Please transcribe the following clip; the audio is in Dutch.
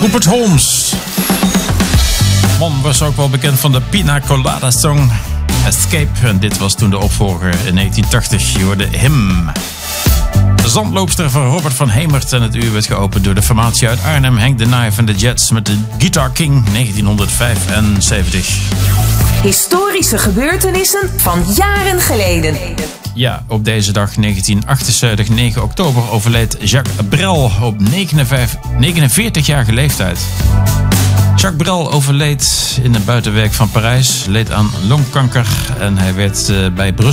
Rupert Holmes. Man was ook wel bekend van de Pina Colada song Escape. En dit was toen de opvolger in 1980. Je hoorde Him. De zandloopster van Robert van Hemert. En het uur werd geopend door de formatie uit Arnhem. Hank the Knife en de Jets met de Guitar King 1975. Historische gebeurtenissen van jaren geleden. Ja, op deze dag 1978, 9 oktober, overleed Jacques Brel op 49-jarige leeftijd. Jacques Brel overleed in een buitenwijk van Parijs, leed aan longkanker en hij werd bij